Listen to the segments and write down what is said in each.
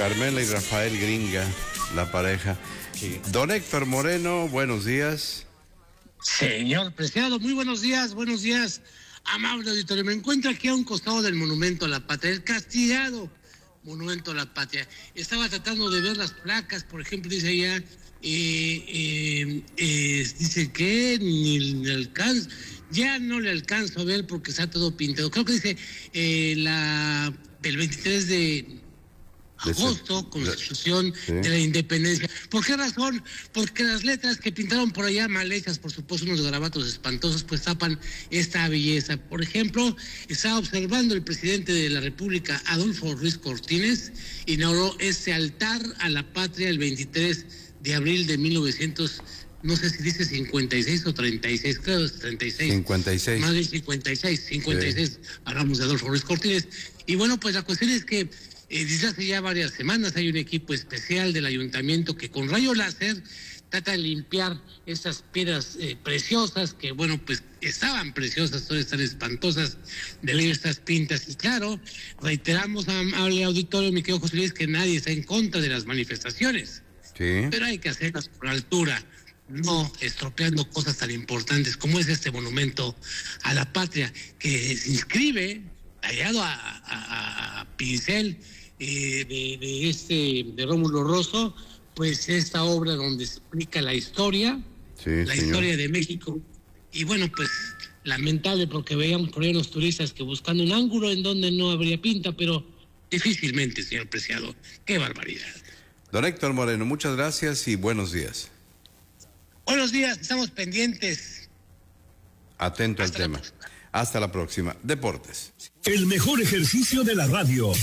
Carmela y Rafael Gringa, la pareja. Sí. Don Héctor Moreno, buenos días. Señor Preciado, muy buenos días, amable auditorio. Me encuentro aquí a un costado del Monumento a la Patria, el castigado Monumento a la Patria. Estaba tratando de ver las placas, por ejemplo, dice allá, dice que ni le alcanza, ya no le alcanzo a ver porque está todo pintado. Creo que dice el 23 de agosto, Constitución de la Independencia. ¿Por qué razón? Porque las letras que pintaron por allá, mal hechas, por supuesto, unos garabatos espantosos, pues tapan esta belleza. Por ejemplo, estaba observando el presidente de la República, Adolfo Ruiz Cortines, inauguró este altar a la patria el 23 de abril de 1900, no sé si dice 56 o 36, creo que es 36. 56. Más de 56, sí. Hablamos de Adolfo Ruiz Cortines. Y bueno, pues la cuestión es que desde hace ya varias semanas hay un equipo especial del ayuntamiento que con rayo láser trata de limpiar estas piedras preciosas que, bueno, pues estaban preciosas, todas están espantosas de ver estas pintas. Y claro, reiteramos al auditorio, mi querido José Luis, que nadie está en contra de las manifestaciones. Sí. Pero hay que hacerlas por altura, no estropeando cosas tan importantes como es este monumento a la patria, que se inscribe, tallado a pincel, de Rómulo Rosso, pues esta obra donde explica la historia, historia de México. Y bueno, pues lamentable porque veíamos por ahí los turistas que buscando un ángulo en donde no habría pinta, pero difícilmente, señor Preciado. ¡Qué barbaridad! Don Héctor Moreno, muchas gracias y buenos días. Buenos días, estamos pendientes. Atento al tema. Hasta la próxima. Deportes. El mejor ejercicio de la radio.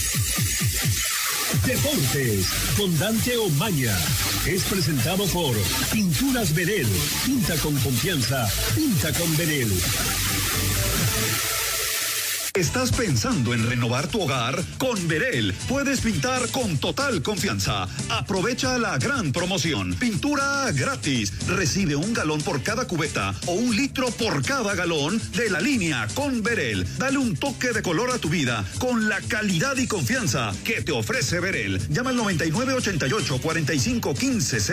Deportes con Dante Omaña. Es presentado por Pinturas Verel. Pinta con confianza. Pinta con Verel. ¿Estás pensando en renovar tu hogar? Con Verel puedes pintar con total confianza. Aprovecha la gran promoción. Pintura gratis. Recibe 1 galón por cada cubeta o 1 litro por cada galón de la línea con Verel. Dale un toque de color a tu vida con la calidad y confianza que te ofrece Verel. Llama al 9988 4515